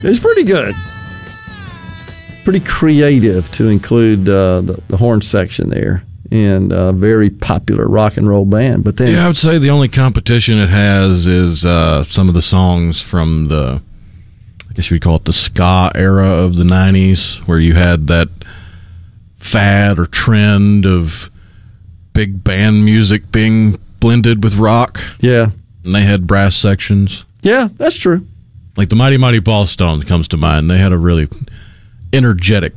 It's pretty good. Pretty creative to include the horn section there, and a very popular rock and roll band. But then, I would say the only competition it has is some of the songs from the, I guess you would call it the ska era of the 90s, where you had that fad or trend of big band music being blended with rock. Yeah. And they had brass sections. Yeah, that's true. Like the Mighty Mighty Ballstones comes to mind. They had a really energetic